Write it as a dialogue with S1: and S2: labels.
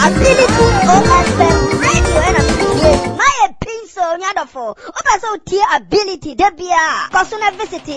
S1: Ability OFM radio and appreciation. My pencil, Nyadofo. Opa so tier ability, Debia. Personal visit